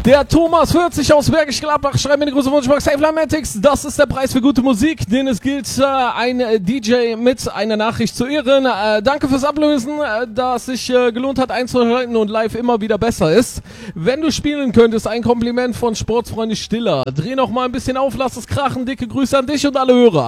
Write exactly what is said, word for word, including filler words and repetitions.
Der Thomas vierzig aus Bergisch Gladbach schreibt mir eine große Wunschbox. Hey Flamatics, das ist der Preis für gute Musik, den es gilt, äh, ein D J mit einer Nachricht zu ehren. Äh, danke fürs Ablösen, äh, dass sich äh, gelohnt hat einzuschalten und live immer wieder besser ist. Wenn du spielen könntest, ein Kompliment von Sportsfreunde Stiller. Dreh noch mal ein bisschen auf, lass es krachen. Dicke Grüße an dich und alle Hörer.